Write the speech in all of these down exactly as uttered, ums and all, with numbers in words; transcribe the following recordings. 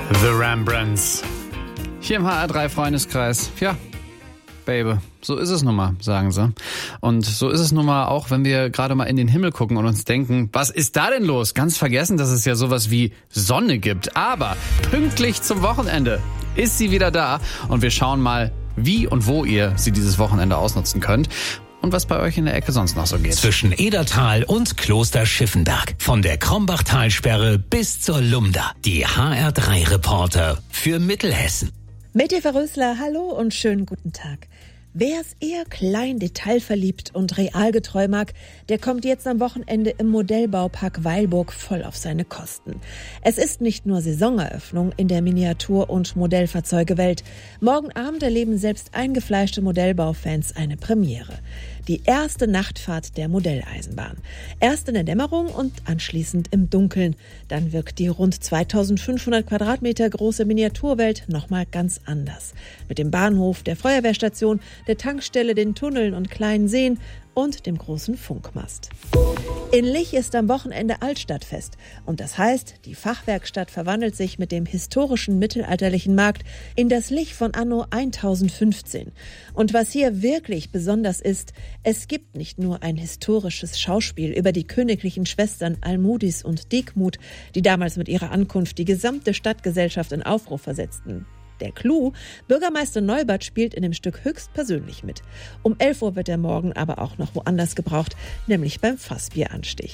The Rembrandts. Hier im H R drei Freundeskreis. Ja, Baby, so ist es nun mal, sagen sie. Und so ist es nun mal auch, wenn wir gerade mal in den Himmel gucken und uns denken, was ist da denn los? Ganz vergessen, dass es ja sowas wie Sonne gibt. Aber pünktlich zum Wochenende ist sie wieder da. Und wir schauen mal, wie und wo ihr sie dieses Wochenende ausnutzen könnt. Und was bei euch in der Ecke sonst noch so geht. Zwischen Edertal und Kloster Schiffenberg. Von der Krombach-Talsperre bis zur Lumda. Die H R drei Reporter für Mittelhessen. Mit Eva Rösler, hallo und schönen guten Tag. Wer es eher klein, detailverliebt und realgetreu mag, der kommt jetzt am Wochenende im Modellbaupark Weilburg voll auf seine Kosten. Es ist nicht nur Saisoneröffnung in der Miniatur- und Modellfahrzeugewelt. Morgen Abend erleben selbst eingefleischte Modellbaufans eine Premiere. Die erste Nachtfahrt der Modelleisenbahn. Erst in der Dämmerung und anschließend im Dunkeln. Dann wirkt die rund zweitausendfünfhundert Quadratmeter große Miniaturwelt nochmal ganz anders. Mit dem Bahnhof, der Feuerwehrstation, der Tankstelle, den Tunneln und kleinen Seen und dem großen Funkmast. In Lich ist am Wochenende Altstadtfest. Und das heißt, die Fachwerkstatt verwandelt sich mit dem historischen mittelalterlichen Markt in das Lich von anno tausendfünfzehn. Und was hier wirklich besonders ist, es gibt nicht nur ein historisches Schauspiel über die königlichen Schwestern Almudis und Degmud, die damals mit ihrer Ankunft die gesamte Stadtgesellschaft in Aufruhr versetzten. Der Clou, Bürgermeister Neubert spielt in dem Stück höchstpersönlich mit. Um elf Uhr wird er morgen aber auch noch woanders gebraucht, nämlich beim Fassbieranstich.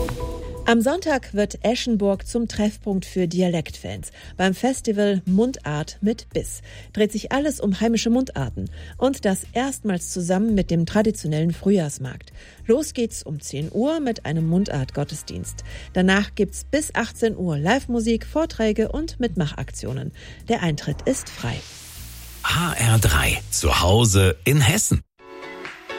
Am Sonntag wird Eschenburg zum Treffpunkt für Dialektfans. Beim Festival Mundart mit Biss dreht sich alles um heimische Mundarten. Und das erstmals zusammen mit dem traditionellen Frühjahrsmarkt. Los geht's um zehn Uhr mit einem Mundart-Gottesdienst. Danach gibt's bis achtzehn Uhr Live-Musik, Vorträge und Mitmachaktionen. Der Eintritt ist frei. H R drei. Zu Hause in Hessen.